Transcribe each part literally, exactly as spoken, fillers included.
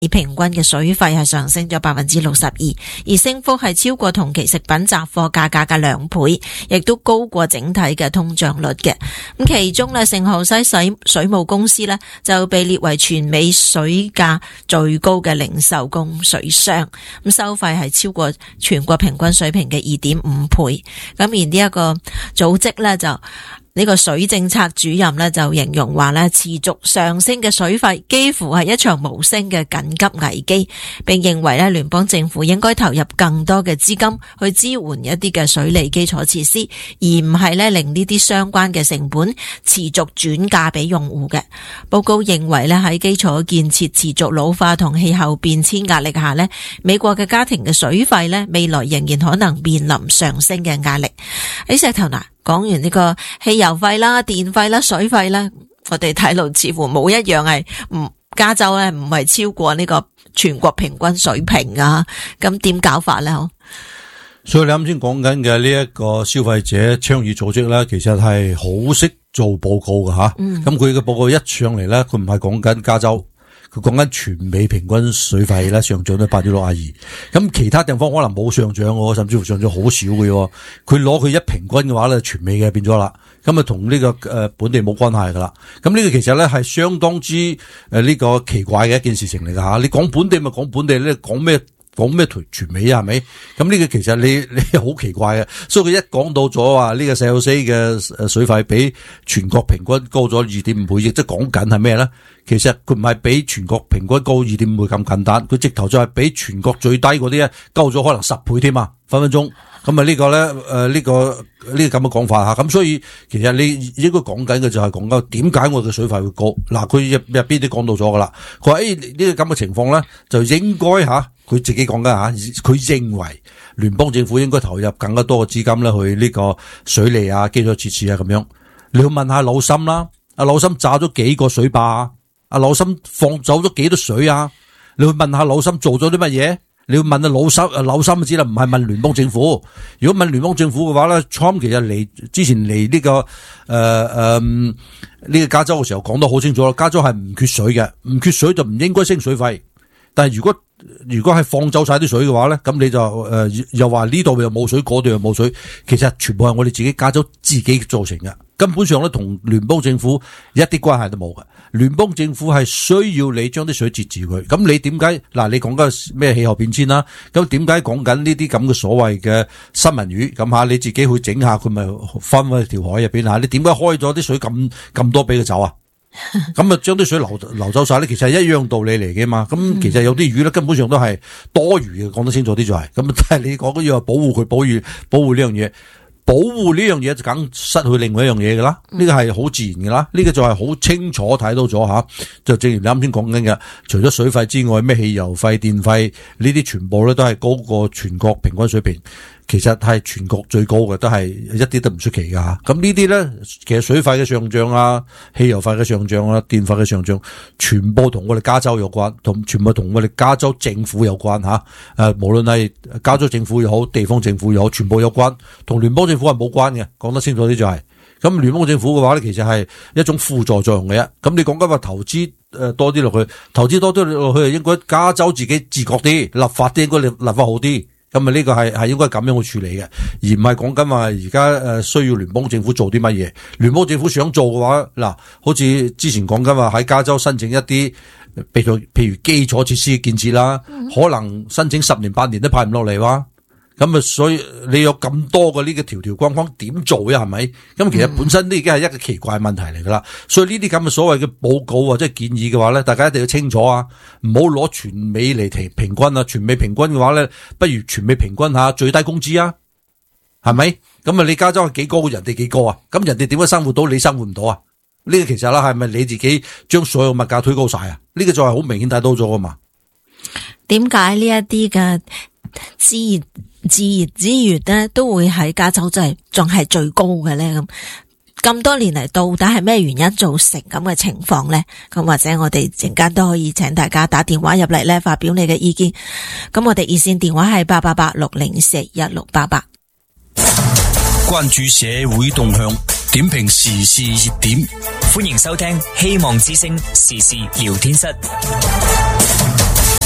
而平均嘅水費係上升咗百分之六十二，而升幅係超過同期食品雜貨價格嘅兩倍，亦都高過整體嘅通脹率嘅。咁其中咧，聖荷西水水務公司咧就被列為全美水價最高嘅零售供水商，咁收費係超過全國平均水平嘅二點五倍。咁而呢一個組織咧就。呢個水政策主任呢就形容話呢，持續上升嘅水費幾乎係一場無聲嘅緊急危機，並認為呢聯邦政府應該投入更多嘅資金去支援一啲嘅水利基礎設施，而唔係呢令呢啲相關嘅成本持續轉嫁俾用戶嘅。報告認為呢喺基礎建設持續老化同氣候變遷壓力下呢，美國嘅家庭嘅水費呢未來仍然可能面臨上升嘅壓力。喺石頭嗱。講完呢個汽油費啦、電費啦、水費啦，我哋睇到似乎冇一樣係唔加州咧唔係超過呢個全國平均水平啊，咁點搞法咧？ 所以你啱先講緊嘅呢一個消費者倡議組織咧，其實係好識做報告㗎吓。咁佢嘅報告一上嚟咧，佢唔係講緊加州。佢講緊全美平均水費咧上漲咗百分之六十二，咁其他地方可能冇上漲喎，甚至乎上漲好少嘅。佢攞佢一平均嘅話咧，全美嘅變咗啦，咁啊同呢個誒本地冇關係噶啦。咁呢個其實咧係相當之誒呢個奇怪嘅一件事情嚟噶吓。你講本地咪講本地咧，講咩？講咩全美啊，係咪？咁呢個其實你你好奇怪嘅，所以佢一講到咗話呢個四號 C 嘅水費比全國平均高咗二點五倍，亦即係講緊係咩咧？其實佢唔係比全國平均高二點五倍咁簡單，佢直頭就係比全國最低嗰啲咧高咗可能十倍添啊，分分鐘。咁啊呢個咧誒呢個呢個咁嘅講法吓，咁所以其實你應該講緊嘅就係講緊點解我嘅水費會高。嗱，佢入入邊都講到咗噶啦，佢話誒呢個咁嘅情況咧就應該吓。佢自己講緊吓，佢認為聯邦政府應該投入更加多嘅資金咧去呢個水利啊、基礎設施啊咁樣。你要問下老森啦，阿老森炸咗幾個水壩啊？阿老森放走咗幾多水啊？你去問下老森做咗啲乜嘢？你要問下老森，阿老森知啦，唔係問聯邦政府。如果問聯邦政府嘅話咧 ，Trump 其實嚟之前嚟呢、這個誒誒呢個加州嘅時候講得好清楚啦，加州係唔缺水嘅，唔缺水就唔應該升水費。但係如果如果係放走晒啲水嘅話咧，咁你就誒、呃、又話呢度又冇水，嗰度又冇水，其實全部係我哋自己加州自己造成嘅，根本上咧同聯邦政府一啲關係都冇嘅。聯邦政府係需要你將啲水截住佢，咁你點解嗱？你講緊咩氣候變遷啦？咁點解講緊呢啲咁嘅所謂嘅三文魚咁吓？你自己去整下佢咪翻去條海入邊吓？你點解開咗啲水咁咁多俾佢走啊？咁啊，將啲水流流走晒咧，其實係一樣道理嚟嘅嘛。咁其實有啲魚咧，根本上都係多餘嘅，講得清楚啲就係、是。咁但係你講要保護佢，保護保護呢樣嘢，保護呢樣嘢就梗失去另外一樣嘢噶啦。呢個係好自然噶啦，呢、這個就係好清楚睇到咗吓。就正如你啱先講緊嘅，除咗水費之外，咩汽油費、電費呢啲全部咧都係高過全國平均水平。其實係全國最高嘅，都係一啲都唔出奇噶吓。咁呢啲咧，其實水費嘅上漲啊、汽油費嘅上漲啊、電費嘅上漲，全部同我哋加州有關，同全部同我哋加州政府有關吓。誒，無論係加州政府又好，地方政府又好，全部有關，同聯邦政府係冇關嘅。講得清楚啲就係、是，咁聯邦政府嘅話咧，其實係一種輔助作用嘅啫。咁你講緊話投資誒多啲落去，投資多啲落去，應該加州自己自覺啲，立法啲應該立立法好啲。咁啊，呢個係係應該咁樣去處理嘅，而唔係講緊話而家誒需要聯邦政府做啲乜嘢。聯邦政府想做嘅話，嗱，好似之前講緊話喺加州申請一啲，譬如譬如基礎設施建設啦，可能申請十年八年都派唔落嚟哇。咁啊，所以你有咁多嘅呢個條條框框點做呀？係咪？咁其實本身都已經係一個奇怪問題嚟噶啦。所以呢啲咁嘅所謂嘅報告或者建議嘅話咧，大家一定要清楚啊，唔好攞全美嚟提平均啊。全美平均嘅話咧，不如全美平均下最低工資啊，係咪？咁啊，你加州係幾高，人哋幾高啊？咁人哋點解生活到，你生活唔到啊？呢個其實啦，係咪你自己將所有物價推高晒啊？呢個就係好明顯睇到咗噶嘛。 點解呢一啲嘅資源自然資源咧都會喺加州真係仲係最高嘅咧？咁咁多年嚟，到底係咩原因造成咁嘅情況咧？咁或者我哋陣間都可以請大家打電話入嚟咧，發表你嘅意見。咁我哋熱線電話係八八八六零四一六八八。 關注社會動向，點評時事熱點，歡迎收聽希望之聲時事聊天室。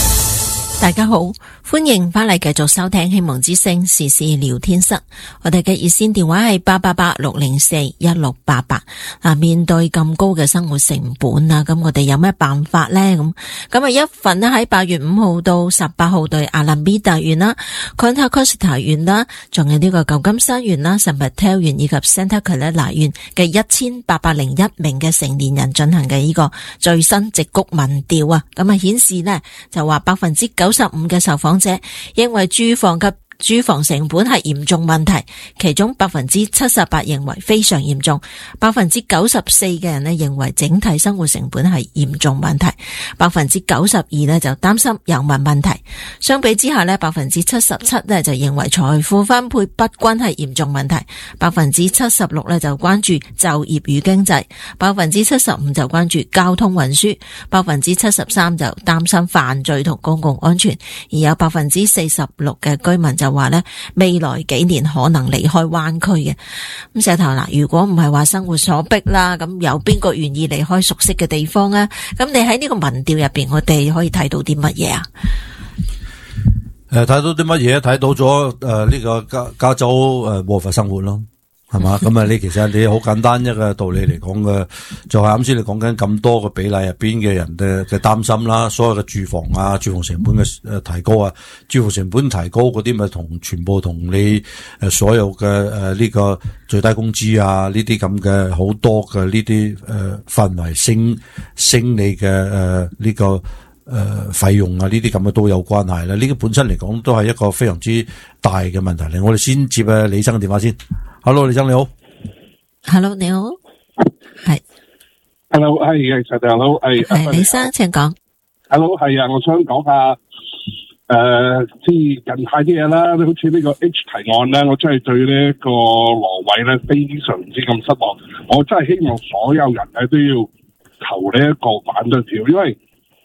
大家好，歡迎翻嚟繼續收聽希望之聲時事聊天室。我哋嘅熱線電話係八八八六零四一六八八。啊，面對咁高嘅生活成本啊，咁我哋有咩辦法呢？咁咁啊，一份呢喺八月五號到十八號對阿拉米達縣啦、Contra Costa 縣啦，仲有呢個舊金山縣啦、San Mateo 縣以及 Santa Clara 縣嘅一千八百零一名嘅成年人進行嘅呢個最新矽谷民調啊，咁啊顯示呢就話百分之九十五嘅受訪者認為住房及住房成本係嚴重問題，其中百分之七十八認為非常嚴重，百分之九十四嘅人呢認為整體生活成本係嚴重問題，百分之九十二呢就擔心有問問題。相比之下呢，百分之七十七呢就認為財富分配不均係嚴重問題，百分之七十六呢就關注就業與經濟，百分之七十五就關注交通運輸，百分之七十三就擔心犯罪同公共安全，而有百分之四十六嘅居民就就話咧，未來幾年可能離開灣區嘅。咁石頭嗱，如果唔係話生活所逼啦，咁有邊個願意離開熟悉嘅地方啊？咁你喺呢個民調入邊，我哋可以睇到啲乜嘢啊？ 誒，睇到啲乜嘢？睇到咗誒呢個加加州誒和諧生活咯。係嘛？咁啊，你其實你好簡單一個道理嚟講嘅，就係啱先你講緊咁多個比例入邊嘅人嘅嘅擔心啦，所有嘅住房啊、住房成本嘅誒提高啊，住房成本提高嗰啲咪同全部同你誒所有嘅誒呢個最低工資啊呢啲咁嘅好多嘅呢啲誒範圍升升你嘅誒呢個誒費用啊呢啲咁嘅都有關係啦。呢個本身嚟講都係一個非常之大嘅問題嚟。我哋先接啊李生嘅電話先。Hello， 李生你好。 Hello， 你好。係。 Hello， 係係實際 Hello， 係。 係李生，請講。 Hello， 係啊，我想講下誒，即係近排啲嘢啦，好似呢個 H 提案咧，我真係對呢一個羅委咧非常之咁失望。我真係希望所有人咧都要投呢一個反對票，因為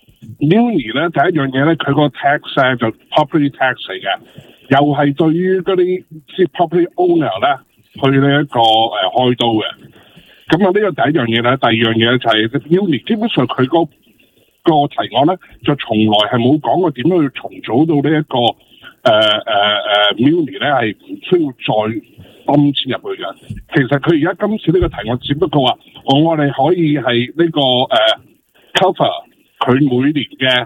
Muni 咧第一樣嘢咧，佢個 tax 咧就 property tax 嚟嘅，又係對於嗰啲即係 property owner 咧。去呢一個誒、呃、開刀嘅，咁啊呢個第一樣嘢咧，第二樣嘢就係 Muni 基本上佢嗰個提案咧，就從來係冇講過點樣去重組到呢、這、一個誒誒誒 Muni 咧係唔需要再抌錢入去嘅。其實佢而家今次呢個提案只不過話，我我哋可以係呢、這個誒、呃、cover 佢每年嘅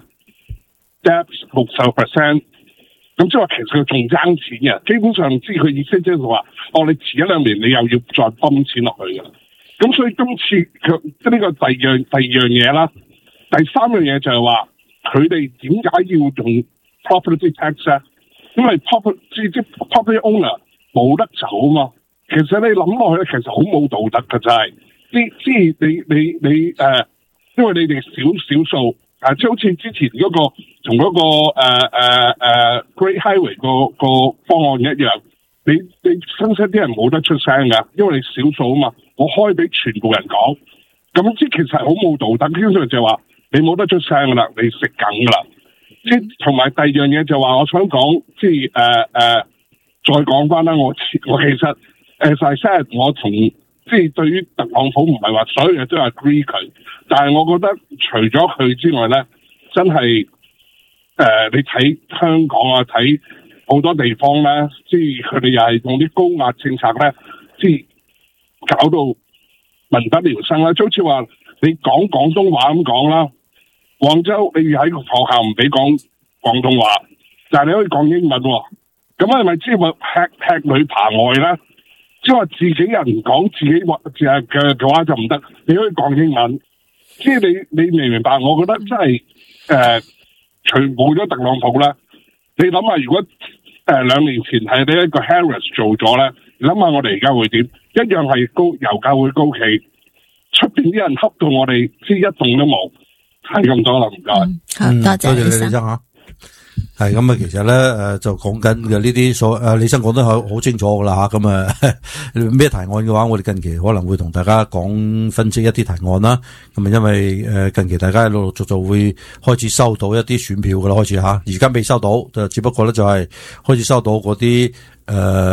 debt 六十 percent。咁即係話其實佢仲爭錢嘅，基本上知佢意思即係話，哦你遲一兩年你又要再泵錢落去嘅。咁所以今次佢即係呢個第二樣第二樣嘢啦，第三樣嘢就係話佢哋點解要用 property tax 咧？因為 property 即係 property owner 冇得走啊嘛。其實你諗落去咧，其實好冇道德嘅，就係啲即係你你你誒、呃，因為你哋少少數。啊，即係好似之前嗰、那個同嗰、那個誒誒誒 Great Highway 個個方案一樣，你你新西啲人冇得出聲㗎，因為你少數啊嘛，我開俾全部人講，咁即係其實好冇道德。基本上就係話你冇得出聲㗎啦，你食梗㗎啦。即係同埋第二樣嘢就話，我想講即係誒誒，再講翻啦。我我其實 as I said，我同即係對於特朗普唔係話所有嘢都係 agree 佢。但係我覺得除咗佢之外咧，真係誒、呃，你睇香港啊，睇好多地方咧，即係佢哋又係用啲高壓政策咧，即係搞到民不聊生啦。就好似話你講廣東話咁講啦，廣州你喺個學校唔俾講廣東話，但係你可以講英文喎，咁係咪即係話吃吃裏扒外咧？即係話自己人講自己話嘅嘅話就唔得，你可以講英文。即係你你明唔明白？我覺得真係誒，除冇咗特朗普咧，你諗下如果誒兩、呃、年前係呢一個 Harris 做咗咧，你諗下我哋而家會點？一樣係高油價會高企，出邊啲人恰到我哋即係一動都冇，係咁多啦，唔該。 好多謝李生吓。係咁啊，其實咧誒就講緊嘅呢啲所誒李生講得好好清楚噶啦吓，咁啊咩提案嘅話，我哋近期可能會同大家講分析一啲提案啦。咁啊，因為誒近期大家陸陸續續會開始收到一啲選票噶啦，開始吓，而家未收到，就只不過咧就係開始收到嗰啲誒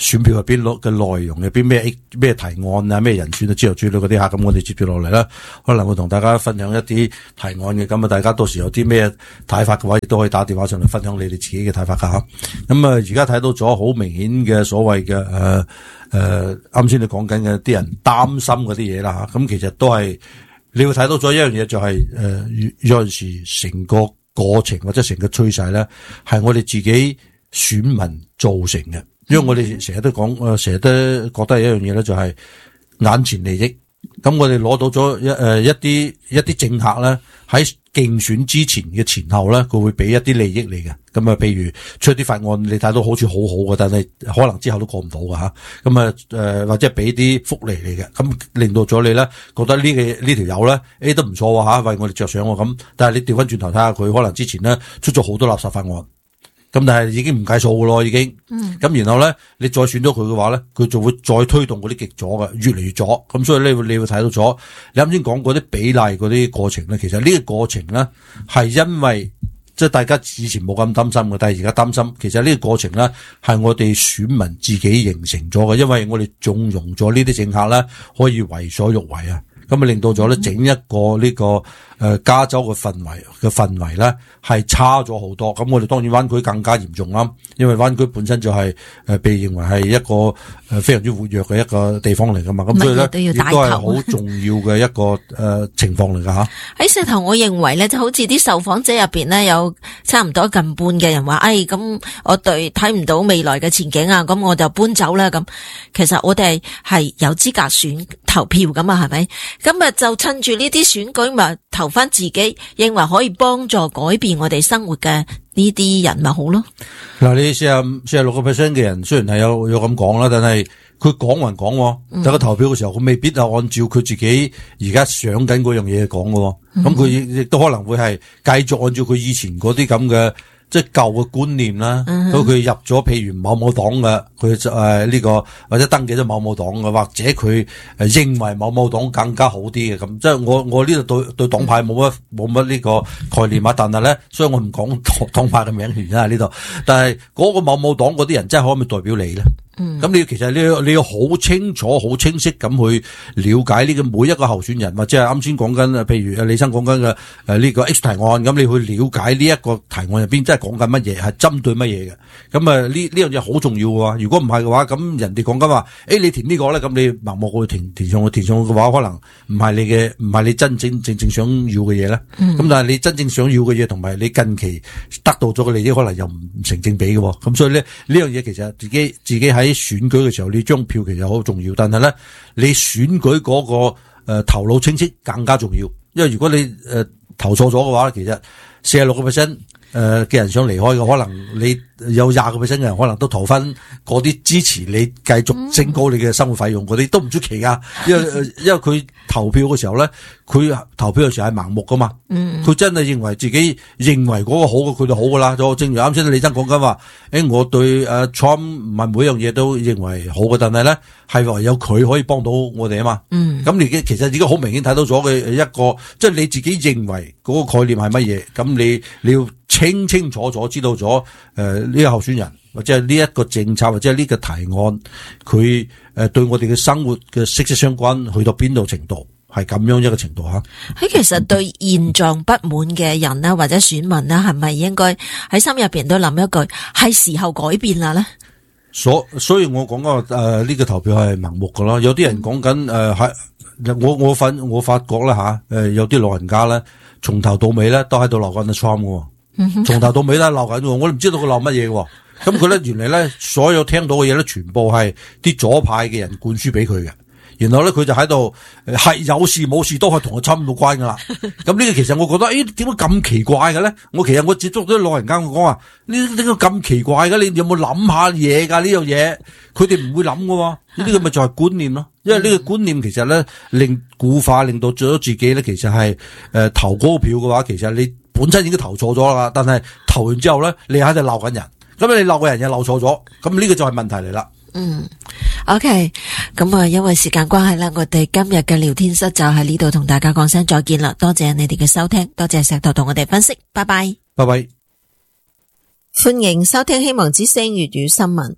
選票入邊攞嘅內容入邊咩咩提案啊，咩人選啊之類之類嗰啲吓，咁我哋接住落嚟啦，可能會同大家分享一啲提案嘅，咁啊大家到時有啲咩睇法嘅話，亦都可以打電話上嚟分享你哋自己嘅睇法噶吓。咁啊而家睇到咗好明顯嘅所謂嘅誒誒，啱先你講緊嘅啲人擔心嗰啲嘢啦吓，咁其實都係你會睇到咗一樣嘢，就係誒有陣時成個過程或者成個趨勢咧，係我哋自己選民造成嘅。因為我哋成日都講，誒，成日都覺得係一樣嘢咧，就係眼前利益。咁我哋攞到咗一誒一啲一啲政客咧，喺競選之前嘅前後咧，佢會俾一啲利益你嘅。咁啊，譬如出啲法案，你睇到好似好好嘅，但係可能之後都過唔到㗎吓。咁啊誒，或者俾啲福利你嘅，咁令到咗你咧覺得呢個呢條友咧，誒都唔錯吓，為我哋着想喎咁。但係你調翻轉頭睇下佢，可能之前咧出咗好多垃圾法案。咁但係已經唔計數㗎咯，已經。嗯。咁然後咧，你再選咗佢嘅話咧，佢就會再推動嗰啲極左嘅，越嚟越左。咁所以咧，你會睇到咗。你啱先講嗰啲比例嗰啲過程咧，其實呢個過程咧係因為即係大家以前冇咁擔心嘅，但係而家擔心。其實呢個過程咧係我哋選民自己形成咗嘅，因為我哋縱容咗呢啲政客咧可以為所欲為啊。咁啊令到咗咧整一個呢、這個誒、呃、加州嘅氛圍嘅氛圍咧係差咗好多。咁我哋當然灣區更加嚴重啦，因為灣區本身就係、是、誒、呃、被認為係一個誒非常之活躍嘅一個地方嚟噶嘛。咁所以咧亦都係好重要嘅一個誒、呃、情況嚟噶吓。 喺石頭，我認為咧就好似啲受訪者入邊咧有差唔多近半嘅人話，哎咁我對睇唔到未來嘅前景啊，咁我就搬走啦。咁其實我哋係有資格選投票噶嘛，係咪？咁啊，就趁住呢啲選舉咪投翻自己認為可以幫助改變我哋生活嘅呢啲人咪好咯。 嗱，你四十四十六個 percent 嘅人雖然係有有咁講啦，但係佢講還講，但係個投票嘅時候佢未必係按照佢自己而家想緊嗰樣嘢講嘅。咁佢亦都可能會係繼續按照佢以前嗰啲咁嘅。即係舊嘅觀念啦，咁佢、嗯、入咗譬如某某黨嘅，佢就誒呢個或者登記咗某某黨嘅，或者佢誒認為某某黨更加好啲嘅咁。即係我我呢度對對黨派冇乜冇乜呢個概念啊，但係咧，所以我唔講黨黨派嘅名權啊呢度。但係嗰個某某黨嗰啲人真係可唔可以代表你咧？嗯，咁你其實你要你要好清楚、好清晰咁去了解呢個每一個候選人，或者係啱先講緊，譬如李生講緊嘅誒呢個 H 提案，咁你去了解呢一個提案入邊真係講緊乜嘢，係針對乜嘢嘅。咁啊呢呢樣嘢好重要嘅。如果唔係嘅話，咁人哋講緊話，誒你填呢個咧，咁你盲目去填填上去填上去嘅話，可能唔係你嘅，唔係你真正正正想要嘅嘢咧。咁、嗯、但係你真正想要嘅嘢，同埋你近期得到咗嘅利益，可能又唔成正比嘅。咁所以咧呢樣嘢其實自己自己喺選舉嘅時候，你張票其實好重要，但係咧，你選舉嗰、那個誒、呃、頭腦清晰更加重要，因為如果你誒、呃、投錯咗嘅話，其實四十六個 percent 誒嘅人想離開嘅，可能你有廿個 percent 嘅人可能都投翻嗰啲支持你繼續升高你嘅生活費用嗰啲，都唔出奇噶，因為因為佢投票嘅時候咧，佢投票嘅時候係盲目噶嘛，佢真係認為自己認為嗰個好嘅佢就好噶啦，就正如啱先李生講緊話，誒我對誒 Trump 唔係每樣嘢都認為好嘅，但係咧係唯有佢可以幫到我哋啊嘛，咁你其實已經好明顯睇到咗嘅一個，即係你自己認為嗰個概念係乜嘢，咁你你要清清楚楚知道咗誒呢個候選人或者係呢一個政策或者係呢個提案，佢誒對我哋嘅生活嘅息息相關，去到邊度程度係咁樣一個程度吓。 喺其實對現狀不滿嘅人啦，或者選民啦，係咪應該喺心入邊都諗一句係時候改變啦咧？ 所所以我講個誒呢個投票係盲目噶啦，有啲人講緊誒係我我發我發覺啦吓，誒有啲老人家咧從頭到尾咧都喺度鬧緊 Trump 嘅。從頭到尾都係鬧緊嘅，我都唔知道佢鬧乜嘢嘅。咁佢咧原嚟咧所有聽到嘅嘢咧，全部係啲左派嘅人灌輸俾佢嘅。然後咧佢就喺度係有事冇事都係同佢侵到關噶啦。咁呢個其實我覺得，誒點解咁奇怪嘅咧？我其實我接觸咗啲老人家，我講話呢點解咁奇怪嘅？你有冇諗下嘢噶呢樣嘢？佢哋唔會諗嘅。呢啲咪就係觀念咯。因為呢個觀念其實咧令固化，令到咗自己咧，其實係誒、呃、投嗰個票嘅話，其實你本身已經投錯咗啦，但係投完之後咧，你喺度鬧緊人，咁你鬧嘅人又鬧錯咗，咁呢個就係問題嚟啦。 嗯 ，OK， 咁啊，因為時間關係啦，我哋今日嘅聊天室就喺呢度同大家講聲再見啦，多謝你哋嘅收聽，多謝石頭同我哋分析，拜拜， 拜拜， 歡迎收聽希望之聲粵語新聞。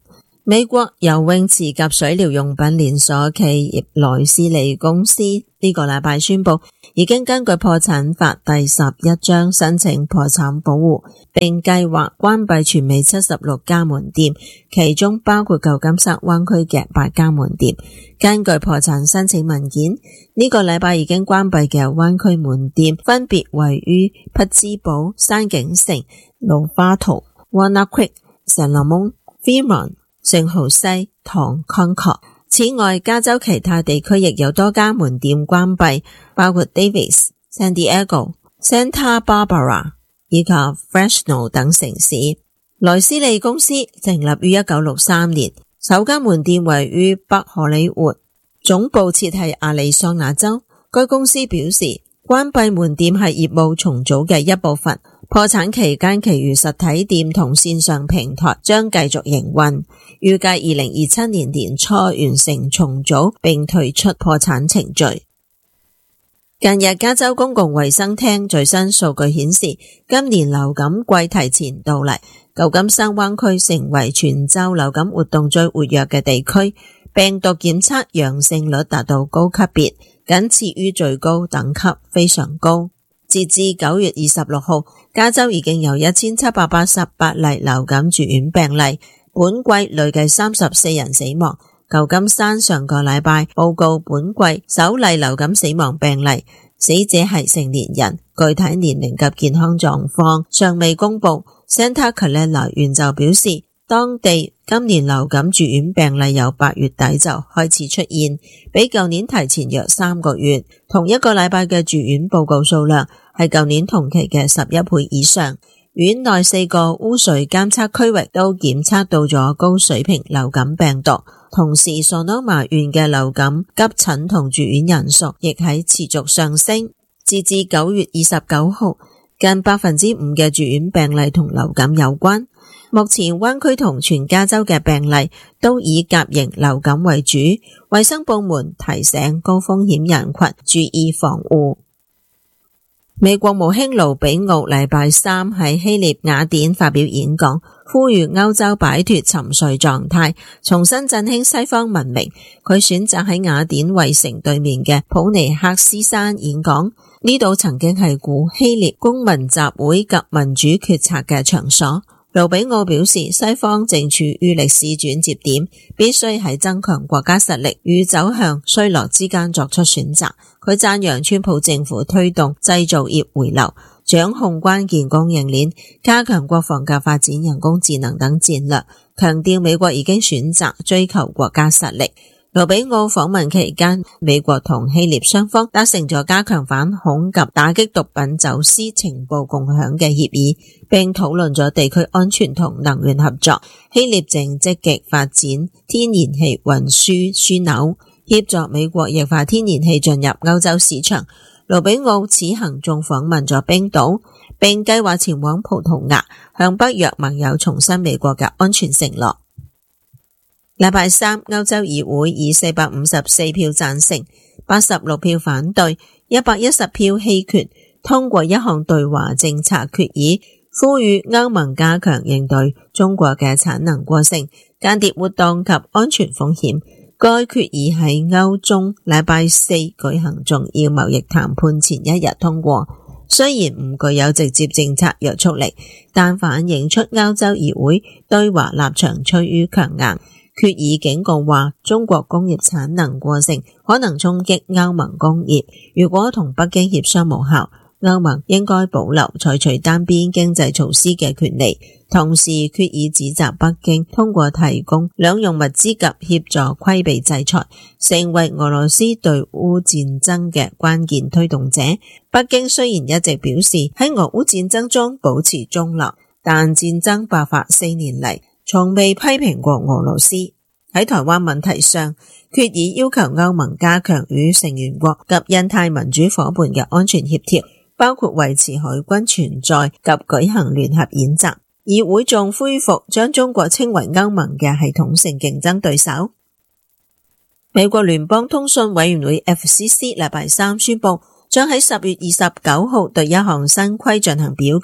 美國游泳池及水療用品連鎖企業萊斯利公司呢個禮拜宣布，已經根據破產法第十一章申請破產保護，並計劃關閉全美七十六家門店，其中包括舊金山灣區嘅八家門店。根據破產申請文件，呢、這個禮拜已經關閉嘅灣區門店分別位於匹茲堡、山景城、盧花圖、Walnut Creek、聖羅蒙、Fremont、聖荷西、唐、Concord。此外，加州其他地區亦有多家門店關閉，包括 Davis、San Diego、Santa Barbara 以及 Fresno 等城市。萊斯利公司成立於一九六三年，首間門店位於北荷里活，總部設喺亞利桑那州。該公司表示，關閉門店係業務重組嘅一部分。破產期間，其餘實體店同線上平台將繼續營運，預計二零二七年年初完成重組並退出破產程序。近日，加州公共衛生廳最新數據顯示，今年流感季提前到嚟，舊金山灣區成為全州流感活動最活躍嘅地區，病毒檢測陽性率達到高級別，僅次於最高等級，非常高。截至九月二十六號，加州已經有一千七百八十八例流感住院病例，本季累計三十四人死亡。舊金山上個禮拜報告本季首例流感死亡病例，死者係成年人，具體年齡及健康狀況尚未公布。Santa Clara 縣就表示，當地今年流感住院病例由八月底就開始出現，比舊年提前約三個月。同一個禮拜嘅住院報告數量係舊年同期嘅十一倍以上。院內四個污水監測區域都檢測到咗高水平流感病毒，同時 Sonoma 縣嘅流感急診同住院人數亦喺持續上升。截至九月二十九號，近百分之五嘅住院病例同流感有關。目前灣區同全加州嘅病例都以甲型流感為主，衛生部門提醒高風險人群注意防護。美國務卿盧比奧禮拜三喺希臘雅典發表演講，呼籲歐洲擺脫沉睡狀態，重新振興西方文明。佢選擇喺雅典衛城對面嘅普尼克斯山演講，呢度曾經係古希臘公民集會及民主決策嘅場所。盧比奧表示，西方正處於歷史轉折點，必須喺增強國家實力與走向衰落之間作出選擇。佢讚揚川普政府推動製造業回流，掌控關鍵供應鏈，加強國防及發展人工智能等戰略，強調美國已經選擇追求國家實力。盧比奧訪問期間，美國同希臘雙方達成咗加強反恐及打擊毒品走私情報共享嘅協議，並討論咗地區安全同能源合作。希臘正積極發展天然氣運輸樞紐，協助美國液化天然氣進入歐洲市場。盧比奧此行仲訪問咗冰島，並計劃前往葡萄牙，向北約盟友重申美國嘅安全承諾。禮拜三，歐洲議會以四百五十四票贊成、八十六票反對、一百一十票棄權通過一項對華政策決議，呼籲歐盟加強應對中國嘅產能過剩、間諜活動及安全風險。該決議喺歐中禮拜四舉行重要貿易談判前一日通過，雖然唔具有直接政策約束力，但反映出歐洲議會對華立場趨於強硬。決議警告話，中國工業產能過剩可能衝擊歐盟工業，如果同北京協商無效，歐盟應該保留採取單邊經濟措施嘅權利。同時，決議指責北京通過提供兩用物資及協助規避制裁，成為俄羅斯對烏戰爭嘅關鍵推動者。北京雖然一直表示喺俄烏戰爭中保持中立，但戰爭爆發四年嚟，從未批評過俄羅斯。喺台灣問題上，決議要求歐盟加強與成員國及印太民主夥伴嘅安全協調，包括維持海軍存在及舉行聯合演習。議會仲恢復將中國稱為歐盟嘅系統性競爭對手。美國聯邦通訊委員會 F C C 禮拜三宣布，將喺十月二十九號對一項新規進行表決。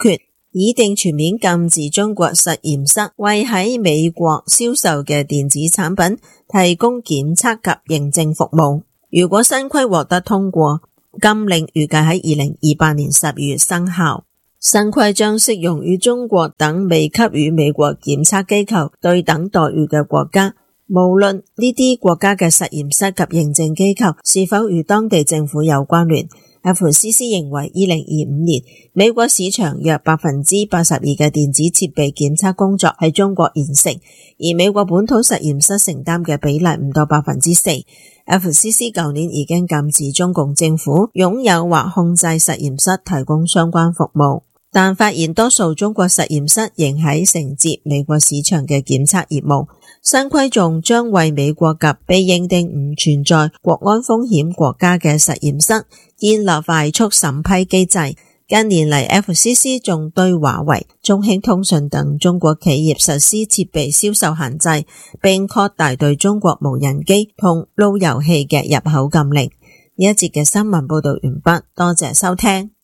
擬定全面禁止中國實驗室為喺美國銷售嘅電子產品提供檢測及認證服務。如果新規獲得通過，禁令預計喺二零二八年十二月生效。新規將適用於中國等未給予美國檢測機構對等待遇嘅國家，無論呢啲國家嘅實驗室及認證機構是否與當地政府有關聯。F C C 認為二零二五年美國市場約百分之八十二嘅電子設備檢測工作喺中國完成，而美國本土實驗室承擔嘅比例唔到百分之四。F C C 舊年已經禁止中共政府擁有或控制實驗室提供相關服務，但發現多數中國實驗室仍喺承接美國市場嘅檢測業務。新規仲將為美國及被認定唔存在國安風險國家嘅實驗室建立快速審批機制。近年嚟 F C C 仲對華為、中興通訊等中國企業實施設備銷售限制，並擴大對中國無人機同路由器嘅入口禁令。呢一節嘅新聞報道完畢，多謝收聽。